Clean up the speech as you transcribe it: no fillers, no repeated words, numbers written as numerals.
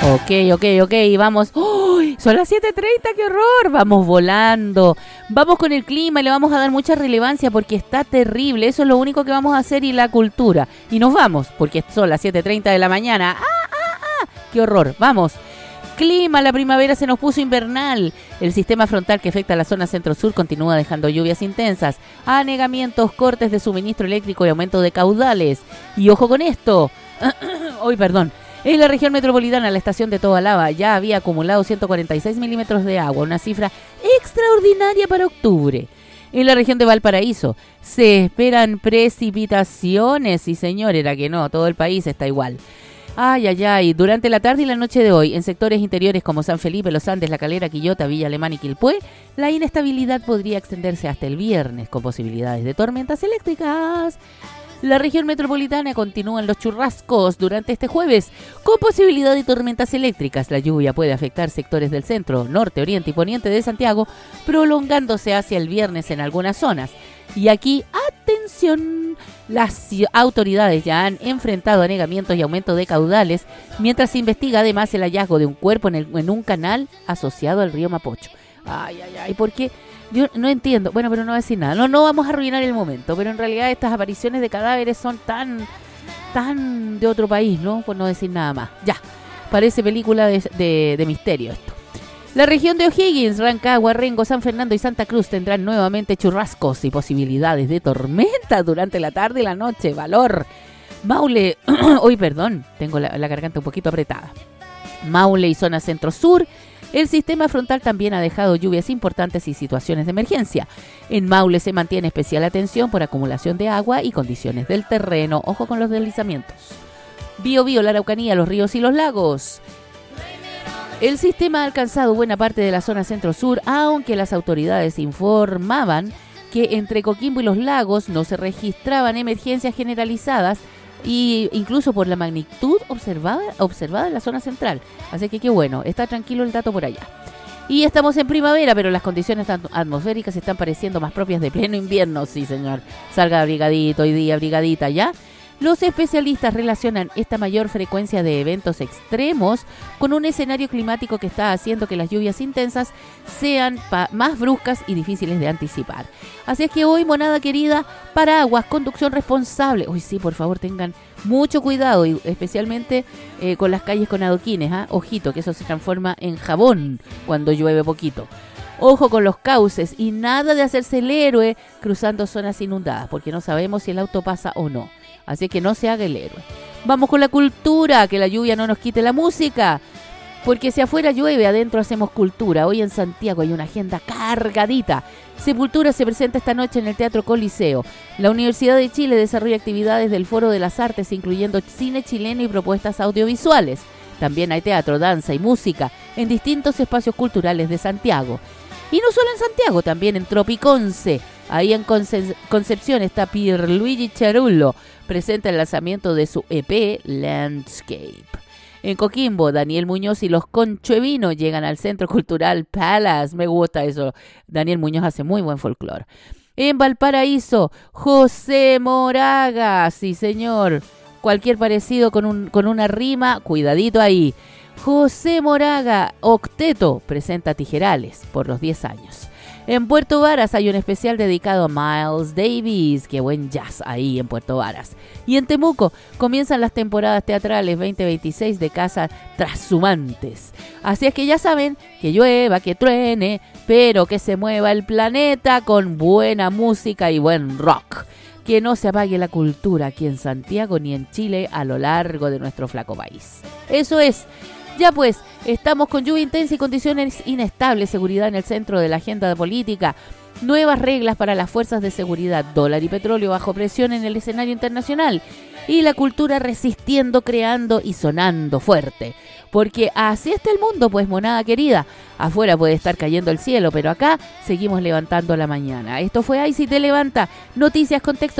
Ok, vamos. ¡Uy! Son las 7:30, ¡qué horror! Vamos volando. Vamos con el clima y le vamos a dar mucha relevancia porque está terrible. Eso es lo único que vamos a hacer y la cultura. Y nos vamos porque son las 7:30 de la mañana. ¡Qué horror! Vamos. Clima, la primavera se nos puso invernal. El sistema frontal que afecta a la zona centro-sur continúa dejando lluvias intensas, anegamientos, cortes de suministro eléctrico y aumento de caudales. Y ojo con esto. En la región metropolitana, la estación de Tobalaba ya había acumulado 146 milímetros de agua, una cifra extraordinaria para octubre. En la región de Valparaíso se esperan precipitaciones. Sí, señor, era que no, todo el país está igual. Durante la tarde y la noche de hoy, en sectores interiores como San Felipe, Los Andes, La Calera, Quillota, Villa Alemana y Quilpué, la inestabilidad podría extenderse hasta el viernes, con posibilidades de tormentas eléctricas. La región metropolitana continúan los churrascos durante este jueves, con posibilidad de tormentas eléctricas. La lluvia puede afectar sectores del centro, norte, oriente y poniente de Santiago, prolongándose hacia el viernes en algunas zonas. Y aquí, atención, las autoridades ya han enfrentado anegamientos y aumento de caudales, mientras se investiga además el hallazgo de un cuerpo en un canal asociado al río Mapocho. ¿Por qué? Yo no entiendo. Bueno, pero no voy a decir nada. No vamos a arruinar el momento, pero en realidad estas apariciones de cadáveres son tan de otro país, ¿no? Por no decir nada más. Ya, parece película de misterio esto. La región de O'Higgins, Rancagua, Rengo, San Fernando y Santa Cruz tendrán nuevamente churrascos y posibilidades de tormenta durante la tarde y la noche. Valor. Maule, tengo la garganta un poquito apretada. Maule y zona centro-sur. El sistema frontal también ha dejado lluvias importantes y situaciones de emergencia. En Maule se mantiene especial atención por acumulación de agua y condiciones del terreno. Ojo con los deslizamientos. Biobío, la Araucanía, los ríos y los lagos. El sistema ha alcanzado buena parte de la zona centro-sur, aunque las autoridades informaban que entre Coquimbo y los lagos no se registraban emergencias generalizadas, y incluso por la magnitud observada en la zona central. Así que qué bueno, está tranquilo el dato por allá. Y estamos en primavera, pero las condiciones atmosféricas están pareciendo más propias de pleno invierno. Sí, señor. Salga abrigadito hoy día, abrigadita ya. Los especialistas relacionan esta mayor frecuencia de eventos extremos con un escenario climático que está haciendo que las lluvias intensas sean más bruscas y difíciles de anticipar. Así es que hoy, monada querida, paraguas, conducción responsable. Uy, sí, por favor, tengan mucho cuidado, y especialmente con las calles con adoquines. Ojito, que eso se transforma en jabón cuando llueve poquito. Ojo con los cauces y nada de hacerse el héroe cruzando zonas inundadas, porque no sabemos si el auto pasa o no. Así que no se haga el héroe. Vamos con la cultura, que la lluvia no nos quite la música. Porque si afuera llueve, adentro hacemos cultura. Hoy en Santiago hay una agenda cargadita. Sepultura se presenta esta noche en el Teatro Coliseo. La Universidad de Chile desarrolla actividades del Foro de las Artes, incluyendo cine chileno y propuestas audiovisuales. También hay teatro, danza y música en distintos espacios culturales de Santiago. Y no solo en Santiago, también en Tropiconce. Ahí en Concepción está Pierluigi Cerullo, presenta el lanzamiento de su EP Landscape. En Coquimbo, Daniel Muñoz y los Conchuevinos llegan al Centro Cultural Palace. Me gusta eso. Daniel Muñoz hace muy buen folclore. En Valparaíso, José Moraga. Sí, señor. Cualquier parecido con una rima, cuidadito ahí. José Moraga, Octeto, presenta Tijerales por los 10 años. En Puerto Varas hay un especial dedicado a Miles Davis. Qué buen jazz ahí en Puerto Varas. Y en Temuco comienzan las temporadas teatrales 2026 de Casa Trashumantes. Así es que ya saben, que llueva, que truene, pero que se mueva el planeta con buena música y buen rock. Que no se apague la cultura aquí en Santiago ni en Chile a lo largo de nuestro flaco país. Eso es. Ya pues, estamos con lluvia intensa y condiciones inestables, seguridad en el centro de la agenda política, nuevas reglas para las fuerzas de seguridad, dólar y petróleo bajo presión en el escenario internacional y la cultura resistiendo, creando y sonando fuerte. Porque así está el mundo, pues, monada querida. Afuera puede estar cayendo el cielo, pero acá seguimos levantando la mañana. Esto fue Ahí sí te levanta, noticias, contexto.